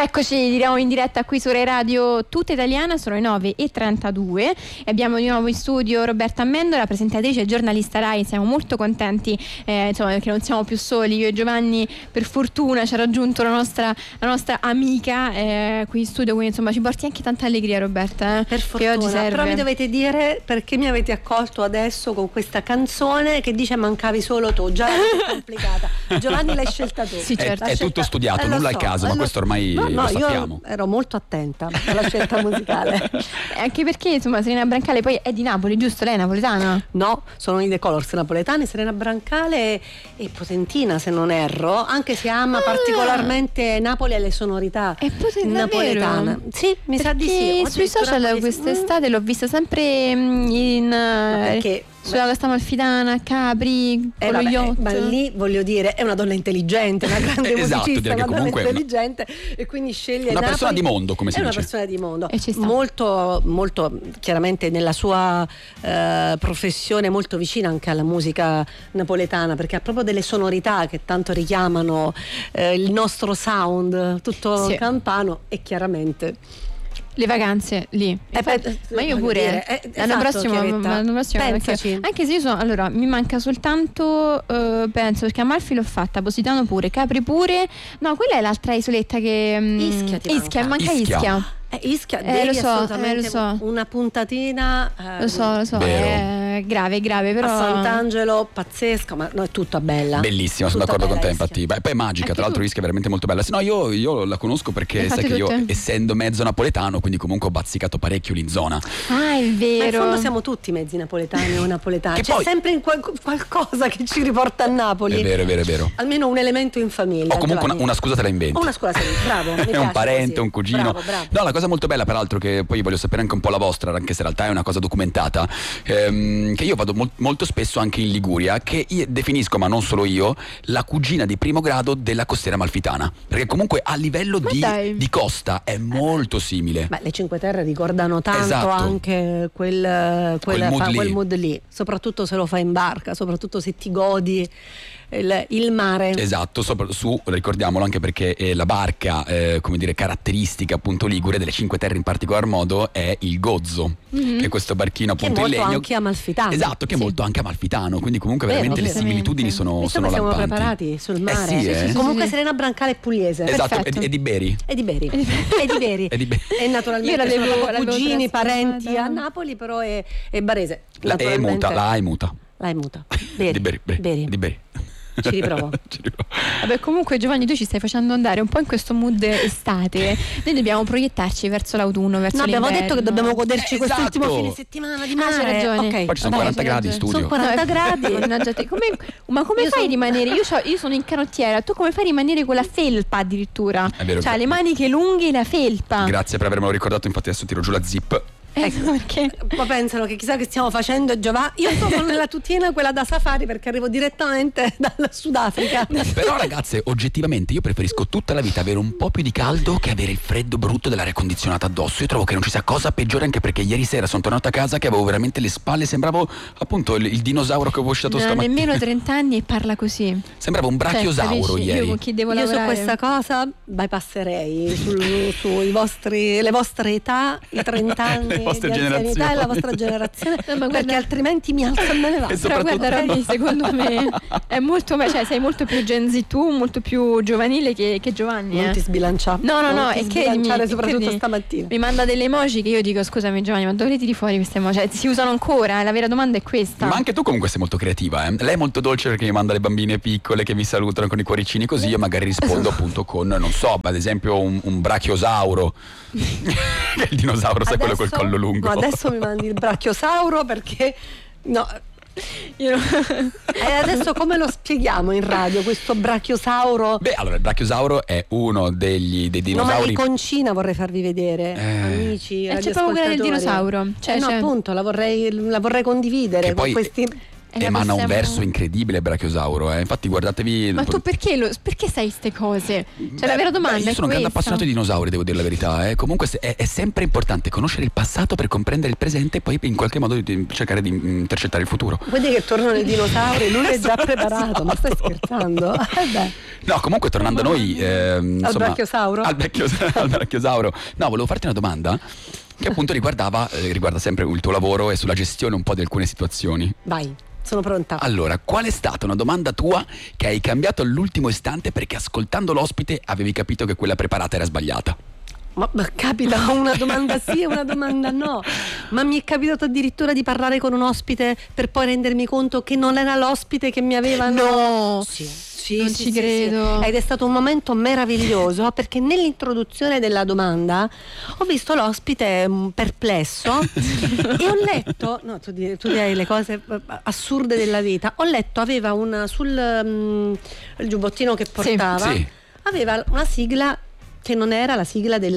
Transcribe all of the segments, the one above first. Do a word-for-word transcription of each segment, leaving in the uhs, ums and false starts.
Eccoci, diriamo in diretta qui su Rai Radio Tutta Italiana, sono le nove e trentadue e abbiamo di nuovo in studio Roberta Amendola, presentatrice e giornalista Rai. Siamo molto contenti eh, insomma, che non siamo più soli, io e Giovanni per fortuna ci ha raggiunto la nostra, la nostra amica eh, qui in studio, quindi insomma ci porti anche tanta allegria, Roberta, eh, per fortuna, che oggi serve. Però mi dovete dire perché mi avete accolto adesso con questa canzone che dice mancavi solo tu, già è complicata. Giovanni l'hai scelta tu. Sì, certo. È, è tutto studiato, eh, nulla so, al caso, eh, ma lo questo so. ormai no, no, lo sappiamo. Io ero molto attenta alla scelta musicale. Anche perché insomma Serena Brancale poi è di Napoli, giusto? Lei è napoletana? No, sono i The Colors napoletani, Serena Brancale e potentina se non erro, anche se ama ah. particolarmente Napoli e le sonorità è poten- napoletane. Davvero? Sì, mi perché sa di sì. Sui social quest'estate l'ho vista sempre in perché sulla Costa Amalfitana, Capri, eh, con lo vabbè, yacht. Ma lì voglio dire è una donna intelligente, una grande esatto, musicista, una donna comunque intelligente e quindi sceglie una Napoli. persona di mondo, come si è dice. È una persona di mondo, e ci sta. molto molto chiaramente nella sua eh, professione molto vicina anche alla musica napoletana, perché ha proprio delle sonorità che tanto richiamano eh, il nostro sound tutto sì. campano e chiaramente le vacanze lì, eh, beh, ma io pure dire, eh, l'anno esatto, prossimo, l'anno prossimo pensaci. Anche, anche se io sono, allora mi manca soltanto uh, penso, perché Amalfi l'ho fatta, Positano pure, Capri pure, no quella è l'altra isoletta che um, Ischia ti Ischia, manca. manca Ischia, Ischia. Eh, Ischia eh, devi lo so, assolutamente eh, lo so. una puntatina eh, lo so, lo so, vero. è grave, grave, però a Sant'Angelo pazzesca, ma no, è tutta bella, bellissima, sono tutta d'accordo con te, Ischia. infatti. Beh, poi è magica, Anche tra l'altro tu? Ischia è veramente molto bella. Se no io, io la conosco perché Le sai fate che io, tutte? essendo mezzo napoletano, quindi comunque ho bazzicato parecchio lì in zona. ah è Ma in vero, fondo siamo tutti mezzi napoletani o napoletani, Che c'è poi- sempre in qual- qualcosa che ci riporta a Napoli, È vero, è vero, è vero. almeno un elemento in famiglia. O comunque una, Giovanni. una scusa te la inventi. O una scuola seria, bravo, mi È piace un parente, così. un cugino. Bravo, bravo. No, la cosa molto bella, peraltro, che poi voglio sapere anche un po' la vostra, anche se in realtà è una cosa documentata, ehm, che io vado mol- molto spesso anche in Liguria, che io definisco, ma non solo io, la cugina di primo grado della costiera amalfitana. Perché comunque a livello Ma di, dai. di costa è molto simile. Beh, le Cinque Terre ricordano tanto Esatto. anche quel, quel, Quel mood fa- lì. quel mood lì, soprattutto se lo fai in barca, soprattutto se ti godi il, il mare. Esatto, sopra, su, ricordiamolo anche perché eh, la barca, eh, come dire, caratteristica appunto ligure delle Cinque Terre in particolar modo è il Gozzo, mm-hmm. che è questo barchino Che è appunto in molto legno. anche amalfitano. Esatto, che è Sì. molto anche amalfitano, quindi comunque Vero, veramente le assolutamente. similitudini sono, Insomma, sono siamo lampanti. preparati sul mare. Eh sì, eh. Comunque sì. Serena Brancale è pugliese. Esatto, Perfetto. e, e di Beri. E di Beri. E di Beri. E di Beri. E naturalmente Io l'avevo- sono l'avevo cugini, trasformata. parenti a Napoli, però è, è barese. La E muta, la A è muta. La è muta. Beri. Di Beri, Beri. Beri. Di Beri. Ci riprovo. Ci riprovo. Vabbè, comunque Giovanni tu ci stai facendo andare un po' in questo mood estate, noi dobbiamo proiettarci verso l'autunno, verso No, abbiamo l'inverno. detto che dobbiamo goderci Eh, quest'ultimo esatto. fine settimana di Ah, mare. c'hai ragione. Ok. Poi ci sono Vabbè, quaranta c'hai gradi in ragione. studio. Sono quaranta No, gradi. mannaggia te. Come- ma come Io fai a sono- rimanere? Io, c'ho- io sono in canottiera, tu come fai a rimanere con la felpa addirittura? È vero, Cioè gra- le maniche lunghe e la felpa. Grazie per avermelo ricordato, infatti adesso tiro giù la zip. Ecco perché. Ma pensano che chissà che stiamo facendo, Giovanni. Io sono nella tutina quella da safari perché arrivo direttamente dal Sudafrica. Però ragazze, oggettivamente io preferisco tutta la vita avere un po' più di caldo che avere il freddo brutto dell'aria condizionata addosso. Io trovo che non ci sia cosa peggiore, anche perché ieri sera sono tornato a casa che avevo veramente le spalle, sembravo appunto il, il dinosauro che avevo citato Non ha stamattina. nemmeno trenta anni e parla così. Sembrava un brachiosauro Cioè, capisci? ieri. Io con chi devo Io su lavorare? questa cosa bypasserei sul, sui vostri, le vostre età, i trenta anni Le vostre di anzianità generazioni. e la vostra generazione, No, ma perché guarda- altrimenti mi alzo e me ne vado. E Però soprattutto- guarda Roby, secondo me è molto, cioè sei molto più Gen Z tu, molto più giovanile che, che Giovanni. Non eh. ti sbilanciare. No, no, non no, ti è che sbilanciare mi- soprattutto credimi, stamattina. Mi manda delle emoji che io dico scusami Giovanni, ma dove le tiri fuori queste emoji? Cioè, si usano ancora, eh? La vera domanda è questa. Ma anche tu comunque sei molto creativa, eh? Lei è molto dolce perché mi manda le bambine piccole che mi salutano con i cuoricini, così io magari rispondo appunto con, non so, ad esempio un, un brachiosauro. Il dinosauro, sai, quello col Adesso- collo lungo. No, adesso mi mandi il brachiosauro perché no. Io- E adesso come lo spieghiamo in radio questo brachiosauro? Beh, allora il brachiosauro è uno degli dei No, ma dinosauri. l'iconcina vorrei farvi vedere, Eh. amici. E c'è proprio quella del radioascoltatori. dinosauro. Cioè, Eh no, cioè- appunto, la vorrei, la vorrei condividere Che con poi- questi. la emana possiamo... un verso incredibile Brachiosauro, eh. Infatti guardatevi. Ma tu perché, lo, perché sai queste cose? Cioè la vera domanda Beh, io è sono un grande questa. appassionato di dinosauri, devo dire la verità, eh. Comunque è, è sempre importante conoscere il passato per comprendere il presente e poi in qualche modo di cercare di intercettare il futuro. Vuoi dire che tornano i dinosauri? Lui è già preparato, ma stai scherzando? Eh beh. No, comunque tornando a noi eh, insomma, al Brachiosauro al, vecchio, al Brachiosauro. No, volevo farti una domanda che appunto riguardava eh, riguarda sempre il tuo lavoro e sulla gestione un po' di alcune situazioni. Vai, sono pronta. Allora, qual è stata una domanda tua che hai cambiato all'ultimo istante perché ascoltando l'ospite avevi capito che quella preparata era sbagliata? Ma, ma capita una domanda sì e una domanda no. Ma mi è capitato addirittura di parlare con un ospite per poi rendermi conto che non era l'ospite che mi aveva. No, sì. Sì, non sì, ci sì, credo. Sì. Ed è stato un momento meraviglioso perché nell'introduzione della domanda ho visto l'ospite perplesso e ho letto, no, tu direi, tu direi le cose assurde della vita. Ho letto, aveva una sul um, il giubbottino che portava, sì. aveva una sigla che non era la sigla del,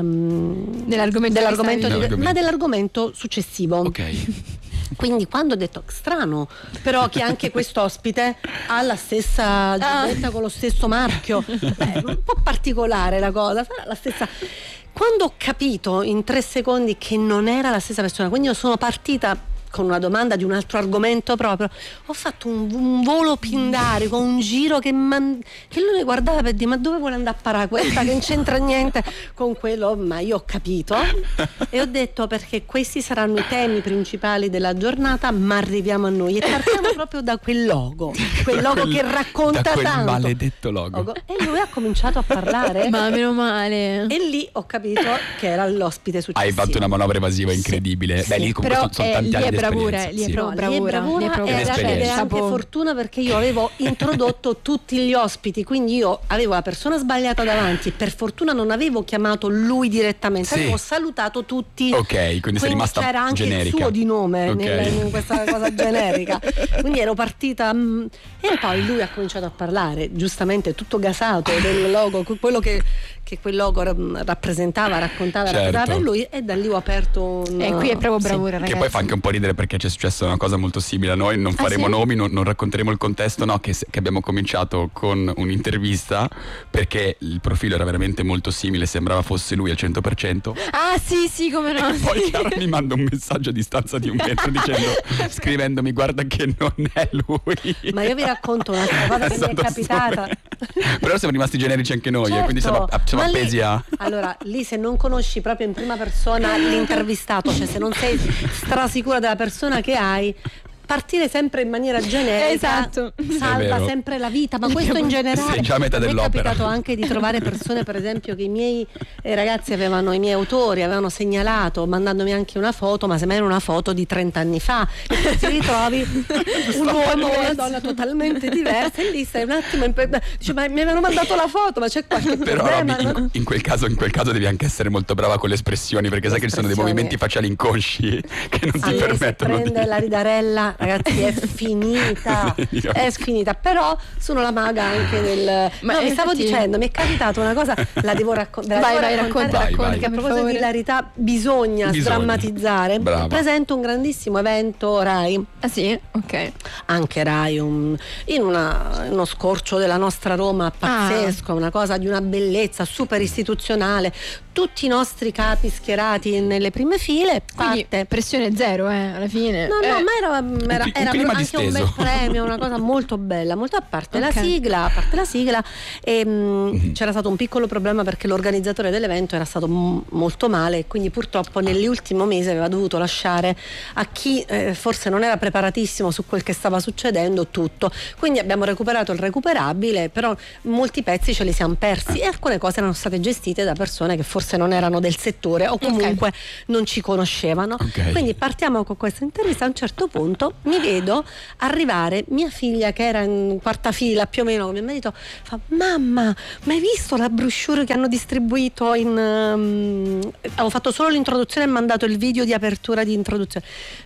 um, dell'argomento, dell'argomento, di, dell'argomento ma dell'argomento successivo. Ok. Quindi quando ho detto strano, però che anche quest'ospite ha la stessa giubbetta ah. con lo stesso marchio, beh, un po' particolare la cosa, sarà la stessa. Quando ho capito in tre secondi che non era la stessa persona, quindi io sono partita con una domanda di un altro argomento proprio, ho fatto un, un volo pindarico, un giro che, man, che lui mi guardava per dire ma dove vuole andare a parare questa che non c'entra niente con quello, ma io ho capito e ho detto perché questi saranno i temi principali della giornata, ma arriviamo a noi e partiamo proprio da quel logo, quel logo quel, che racconta da quel tanto, maledetto logo. E lui ha cominciato a parlare, ma meno male, e lì ho capito che era l'ospite successivo. Hai fatto una manovra evasiva incredibile, sì. Beh lì comunque sono, sono tanti anni bravura, lì è sì. proprio bravura, no, lì è bravura, lì è bravura ed è anche fortuna perché io avevo introdotto tutti gli ospiti, quindi io avevo la persona sbagliata davanti, per fortuna non avevo chiamato lui direttamente, sì. avevo salutato tutti, ok, quindi, quindi sei rimasta c'era anche generica. il suo di nome okay. nel, in questa cosa generica, quindi ero partita mh, e poi lui ha cominciato a parlare, giustamente tutto gasato del logo, quello che, che quel logo rappresentava, raccontava, certo. raccontava per lui, e da lì ho aperto un... E qui è proprio bravura, sì. ragazzi. Che poi fa anche un po' ridere perché c'è successa una cosa molto simile a noi, non faremo ah, sì? nomi, non, non racconteremo il contesto, no, che, che abbiamo cominciato con un'intervista perché il profilo era veramente molto simile, sembrava fosse lui al cento per cento. Ah sì sì, come no. E poi Chiara mi manda un messaggio a distanza di un metro dicendo, scrivendomi guarda che non è lui. Ma io vi racconto un'altra cosa che mi è capitata. Però siamo rimasti generici anche noi, certo, eh, quindi siamo, siamo appesi lì, a... Allora, lì se non conosci proprio in prima persona l'intervistato, cioè se non sei strasicura della persona che hai, partire sempre in maniera generica, esatto, salva sempre la vita, ma questo in generale. Sei già a metà mi dell'opera. è capitato anche di trovare persone, per esempio, che i miei eh, ragazzi avevano, i miei autori avevano segnalato, mandandomi anche una foto, ma semmai era una foto di trenta anni fa, e ti ritrovi un uomo e una donna totalmente diversa, e lì stai un attimo in pe- dici, ma mi avevano mandato la foto, ma c'è qualche però problema? Roby, in, in quel caso in quel caso devi anche essere molto brava con le espressioni, perché sai che ci sono dei movimenti facciali inconsci che non ti permettono se prende di... la ridarella, ragazzi, è finita, è finita. Però sono la maga anche del. Ma no, mi stavo dicendo, mi è capitato una cosa, la devo raccontare. Vai, vai, racconta, vai, vai. Perché a proposito di hilarità bisogna, bisogna. sdrammatizzare. Brava. Presento un grandissimo evento Rai. Ah sì? Ok. Anche Rai, un, in, una, in uno scorcio della nostra Roma pazzesco, ah. una cosa di una bellezza super istituzionale. Tutti i nostri capi schierati nelle prime file. Quindi parte pressione zero, eh, alla fine. No, eh. no, ma era, era, era clima anche disteso. un bel premio, una cosa molto bella, molto a parte okay. la sigla, a parte la sigla e, mh, mm-hmm. c'era stato un piccolo problema perché l'organizzatore dell'evento era stato m- molto male, e quindi purtroppo negli ultimi mesi aveva dovuto lasciare a chi eh, forse non era preparatissimo su quel che stava succedendo tutto, quindi abbiamo recuperato il recuperabile, però molti pezzi ce li siamo persi e alcune cose erano state gestite da persone che forse non erano del settore o comunque okay. non ci conoscevano, okay. quindi partiamo con questa intervista. A un certo punto mi vedo arrivare mia figlia che era in quarta fila più o meno con mio marito, fa: mamma, ma hai visto la brochure che hanno distribuito in um... avevo fatto solo l'introduzione e mandato il video di apertura di introduzione,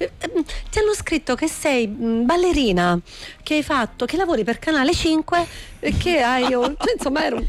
ti hanno scritto che sei ballerina, che hai fatto, che lavori per Canale cinque e che hai cioè, insomma ero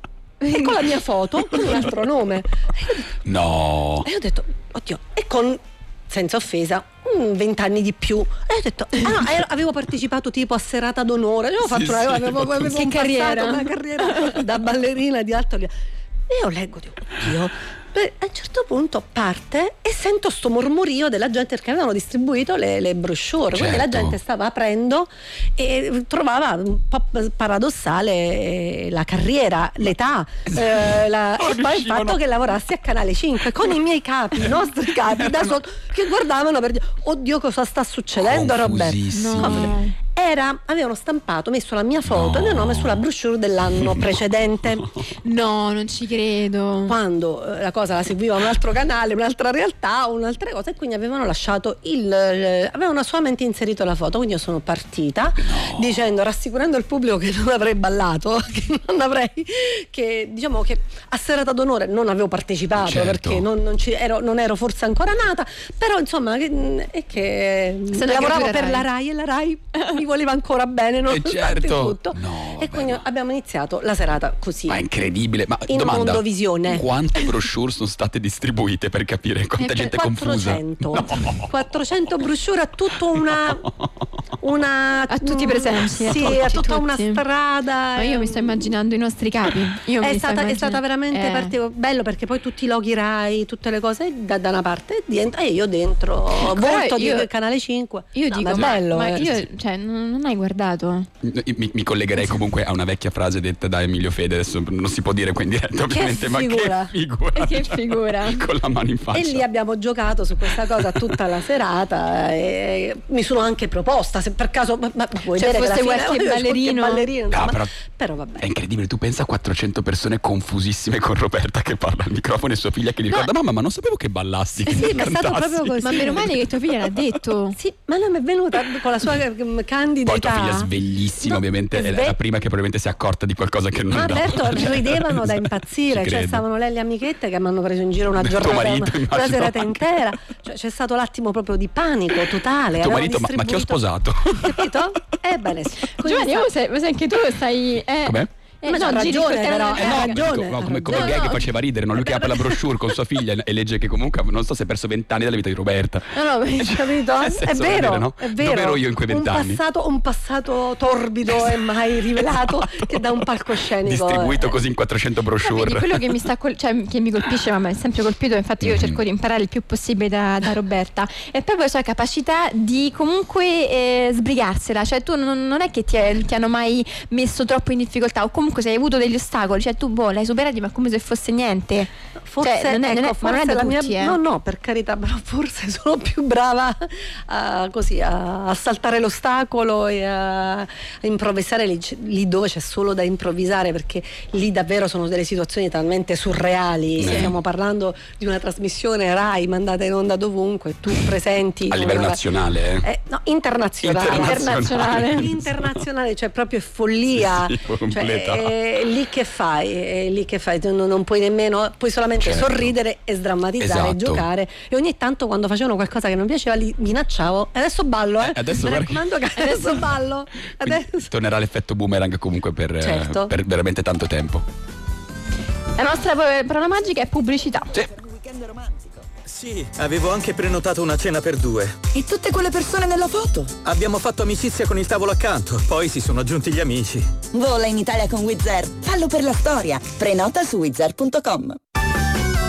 e con la mia foto con un altro nome. No. E io ho detto oddio, e con senza offesa, vent'anni di più. E ho detto, ah no, ero- avevo partecipato tipo a serata d'onore, avevo fatto Sì, una, sì, avevo, ma avevo che un carriera. passato, una carriera da ballerina di alto livello. E io leggo, dico, oddio. Beh, a un certo punto parte e sento sto mormorio della gente, perché avevano distribuito le, le brochure, quindi la Certo. gente stava aprendo e trovava un po' paradossale eh, la carriera, l'età, eh, la- Non e poi il riuscivano. fatto che lavorassi a Canale cinque con i miei capi, i nostri capi da sotto, che guardavano per dire, oddio, cosa sta succedendo, Roberto? Confusissimi. No. Era, avevano stampato, messo la mia foto e il mio nome sulla brochure dell'anno precedente. No, non ci credo. Quando eh, la cosa la seguiva un altro canale, un'altra realtà, un'altra cosa, e quindi avevano lasciato il, eh, avevano solamente inserito la foto. Quindi io sono partita dicendo, rassicurando il pubblico che non avrei ballato, che non avrei, che diciamo che a serata d'onore non avevo partecipato, Certo. perché non, non, ci ero, non ero forse ancora nata, però insomma che, è che Se ne lavoravo capita per Rai. la Rai e la Rai mi voleva ancora bene, nonostante certo. tutto. No, e vabbè, quindi ma- abbiamo iniziato la serata così. Ma è incredibile. Ma In domanda, Mondovisione. quante brochure sono state distribuite per capire quanta Eh, gente è confusa? quattrocento No. quattrocento brochure a tutta una una A tutti i presenti, a sì, tutti, a tutta una tutti. strada. Ma io mi sto immaginando i nostri capi. Io è mi sto stata, è immagin- stata veramente eh. partico- bello, perché poi tutti i loghi Rai, tutte le cose da, da una parte e dentro- e io dentro Però volto io- di Canale cinque. Io No, dico, ma è ma, bello, ma eh. io, cioè, non, non hai guardato? Mi, mi collegherei comunque a una vecchia frase detta da Emilio Fede, adesso non si può dire qua in diretta ovviamente, ma figura. che figura, Che cioè, figura. con la mano in faccia. E lì abbiamo giocato su questa cosa tutta la serata e mi sono anche proposta, se per caso, ma, ma vuoi Cioè, vedere che fosse alla fine- qualche qualche ballerino? ballerino, No, insomma. però- però vabbè. È incredibile, tu pensa a quattrocento persone confusissime con Roberta che parla al microfono e sua figlia che gli ricorda, mamma, ma non sapevo che ballassi, che sì, ma è stato cantassi." proprio così. Ma meno male che tua figlia l'ha detto. Sì, ma lei mi è venuta con la sua eh, candida Poi tua età. figlia sveglissima, No, ovviamente, è sve- la prima che probabilmente si è accorta di qualcosa che non Ma andava. Alberto, ridevano da Ci impazzire, cioè credo. stavano lei le amichette che mi hanno preso in giro una Tuo giornata, marito, una, una immagino serata anche. intera, cioè, c'è stato l'attimo proprio di panico totale. Tuo avevano marito, ma, ma chi ho distribuito- sposato? Capito? Ebbene sì. Quindi Giovanni, sa- io sai, sai anche tu stai. Eh, Com'è? Eh, Ma c'ha giri ragione, col però, telefono- eh, Eh no, ha ma ragione, dico, ma ha come, come ragione. gag No, no. faceva ridere, no? Lui che apre la brochure con sua figlia e legge che comunque non so se ha perso vent'anni della vita di Roberta. No, no, ma- Capito? Nel È senso, vero, voglio dire, no? è vero. Dove ero io in quei vent'anni? Un passato, un passato torbido e mai rivelato che da un palcoscenico. Distribuito eh. così in quattrocento Vedi, brochure. quello che mi sta col- cioè, che mi colpisce, ma mi è sempre colpito, infatti io Mhm. cerco di imparare il più possibile da, da Roberta, è proprio la sua capacità di comunque eh, sbrigarsela, cioè tu non, non è che ti, è- ti hanno mai messo troppo in difficoltà, o comunque se hai avuto degli ostacoli, cioè tu boh, l'hai superati ma come se fosse niente. Forse, Cioè, non è- non è- ecco, ma non è forse da la tutti, mia, eh. no, no, per carità, però forse sono più brava a, così, a, a saltare l'ostacolo e a, a improvvisare lì, lì dove c'è solo da improvvisare, perché lì davvero sono delle situazioni talmente surreali. Sì. Stiamo parlando di una trasmissione Rai mandata in onda dovunque, tu presenti A livello una- nazionale, eh? Eh, no, internazionale. Internazionale. Internazionale, cioè proprio è follia. Sì, sì, completa. Cioè, è lì che fai, è lì che fai, tu non, non puoi nemmeno, puoi solamente Certo. sorridere e sdrammatizzare, Esatto. giocare, e ogni tanto quando facevano qualcosa che non piaceva li minacciavo, e adesso ballo, eh. Eh, adesso Mi guarda- raccomando che adesso ballo. Quindi Adesso. tornerà l'effetto boomerang comunque per, eh, Certo. per veramente tanto tempo. La nostra pa- parola magica è pubblicità. Sì. Sì, avevo anche prenotato una cena per due. E tutte quelle persone nella foto? Abbiamo fatto amicizia con il tavolo accanto, poi si sono aggiunti gli amici. Vola in Italia con Wizz Air. Fallo per la storia. Prenota su wizz air punto com.